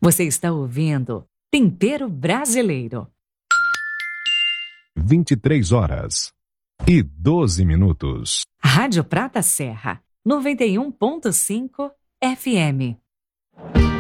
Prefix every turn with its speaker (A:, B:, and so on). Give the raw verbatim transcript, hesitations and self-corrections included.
A: Você está ouvindo Tempero Brasileiro.
B: vinte e três horas e doze minutos.
A: Rádio Prata Serra, noventa e um ponto cinco F M.